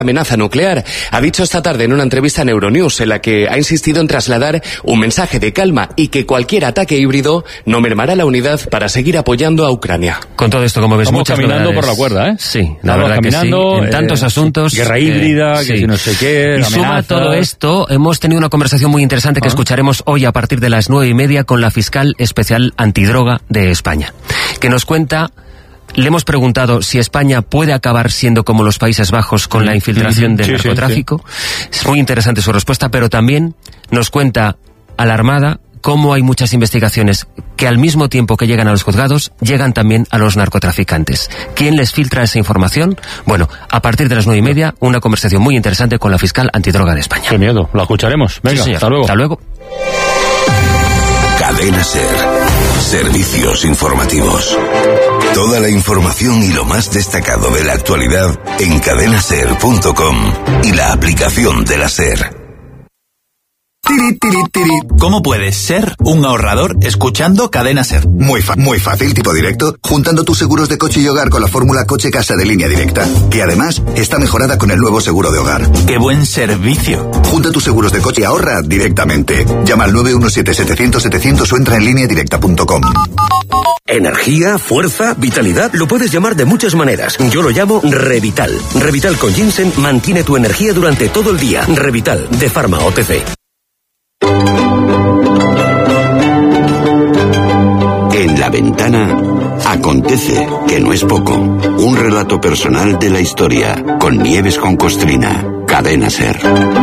amenaza nuclear. Ha dicho esta tarde en una entrevista en Euronews en la que ha insistido en trasladar un mensaje de calma y que cualquier ataque híbrido no mermará la unidad para seguir apoyando a Ucrania. Con todo esto, como ves, estamos muchas caminando novedades. por la cuerda, ¿eh? Sí, la verdad caminando, que sí. En tantos asuntos. Guerra híbrida, que si no sé qué, Y suma amenazas. todo esto, hemos tenido una conversación muy interesante que escucharemos hoy a partir de las 9:30 con la fiscal especial antidroga de España, que nos cuenta. Le hemos preguntado si España puede acabar siendo como los Países Bajos con la infiltración del narcotráfico. Es muy interesante su respuesta, pero también nos cuenta a la Armada cómo hay muchas investigaciones que al mismo tiempo que llegan a los juzgados, llegan también a los narcotraficantes. ¿Quién les filtra esa información? Bueno, a partir de las 9:30, una conversación muy interesante con la fiscal antidroga de España. Qué miedo, lo escucharemos. Venga, sí, hasta luego. Hasta luego. Cadena SER. Servicios informativos. Toda la información y lo más destacado de la actualidad en cadenaser.com y la aplicación de la SER. ¿Cómo puedes ser un ahorrador escuchando Cadena SER? Muy fácil, tipo directo, juntando tus seguros de coche y hogar con la fórmula Coche Casa de Línea Directa, que además está mejorada con el nuevo seguro de hogar. ¡Qué buen servicio! Junta tus seguros de coche y ahorra directamente. Llama al 917-700-700 o entra en lineadirecta.com. Energía, fuerza, vitalidad, lo puedes llamar de muchas maneras. Yo lo llamo Revital. Revital con ginseng mantiene tu energía durante todo el día. Revital, de Pharma OTC. En La Ventana acontece, que no es poco. Un relato personal de la historia con Nieves con Costrina. Cadena SER.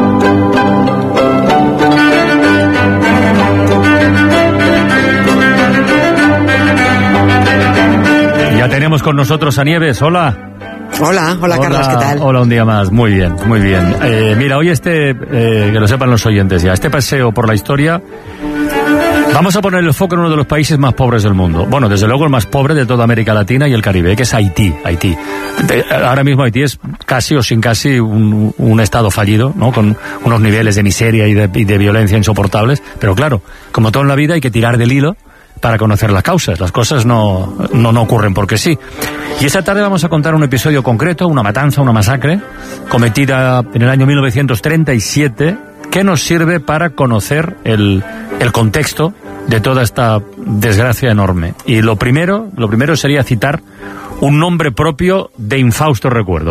Ya tenemos con nosotros a Nieves. Hola. Hola Carlos, ¿qué tal? Hola, un día más, muy bien, muy bien. Mira, hoy que lo sepan los oyentes ya, este paseo por la historia, vamos a poner el foco en uno de los países más pobres del mundo. Bueno, desde luego el más pobre de toda América Latina y el Caribe, que es Haití. Ahora mismo Haití es casi o sin casi un estado fallido, ¿no? Con unos niveles de miseria y de violencia insoportables, pero claro, como todo en la vida hay que tirar del hilo para conocer las causas. Las cosas no ocurren porque sí. Y esta tarde vamos a contar un episodio concreto, una matanza, una masacre, cometida en el año 1937, que nos sirve para conocer el contexto de toda esta desgracia enorme. Y lo primero sería citar un nombre propio de infausto recuerdo.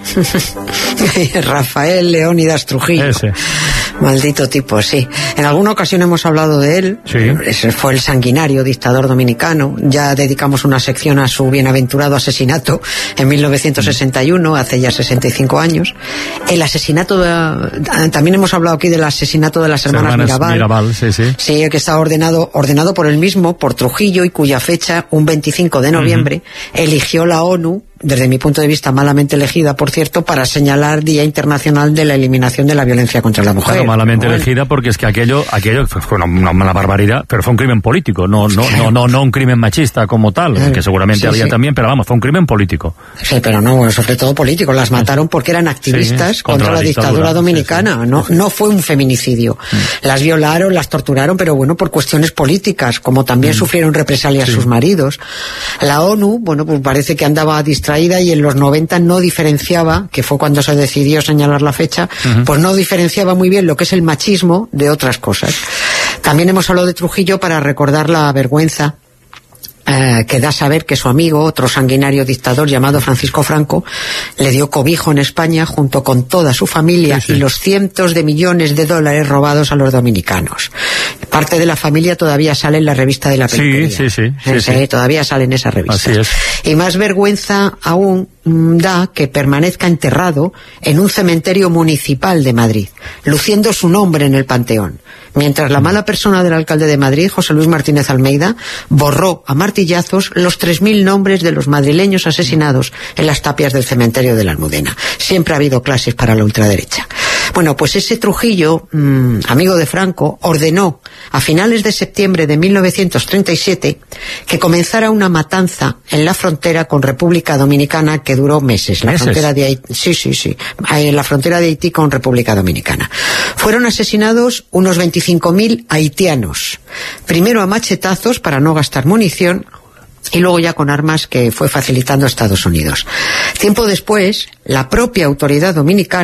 Rafael Leónidas Trujillo. Ese. Maldito tipo, sí. En alguna ocasión hemos hablado de él. Sí. Ese fue el sanguinario dictador dominicano. Ya dedicamos una sección a su bienaventurado asesinato en 1961, hace ya 65 años. El asesinato también hemos hablado aquí del asesinato de las hermanas Mirabal. Sí. Sí, que está ordenado por él mismo, por Trujillo, y cuya fecha, un 25 de noviembre, eligió la ONU, desde mi punto de vista malamente elegida, por cierto, para señalar Día Internacional de la Eliminación de la Violencia contra la Mujer. Claro, malamente elegida porque es que aquello fue una barbaridad, pero fue un crimen político, no un crimen machista como tal, que seguramente había también, pero vamos, fue un crimen político. Sí, pero no, sobre todo político. Las mataron porque eran activistas contra la dictadura dominicana. No fue un feminicidio. Las violaron, las torturaron, pero bueno, por cuestiones políticas, como también sufrieron represalias sus maridos. La ONU, bueno, pues parece que andaba distraída y en los 90 no diferenciaba, que fue cuando se decidió señalar la fecha, pues no diferenciaba muy bien lo que es el machismo de otras cosas. También hemos hablado de Trujillo para recordar la vergüenza que da saber que su amigo, otro sanguinario dictador llamado Francisco Franco, le dio cobijo en España junto con toda su familia y los cientos de millones de dólares robados a los dominicanos. Parte de la familia todavía sale en la revista de la Peluquería. Sí, todavía sale en esa revista. Así es. Y más vergüenza aún da que permanezca enterrado en un cementerio municipal de Madrid, luciendo su nombre en el panteón. Mientras la mala persona del alcalde de Madrid, José Luis Martínez Almeida, borró a martillazos los 3.000 nombres de los madrileños asesinados en las tapias del cementerio de la Almudena. Siempre ha habido clases para la ultraderecha. Bueno, pues ese Trujillo, amigo de Franco, ordenó a finales de septiembre de 1937 que comenzara una matanza en la frontera con República Dominicana que duró meses. Frontera de Haití, sí. En la frontera de Haití con República Dominicana. Fueron asesinados unos 25.000 haitianos. Primero a machetazos para no gastar munición, y luego ya con armas que fue facilitando Estados Unidos. Tiempo después, la propia autoridad dominicana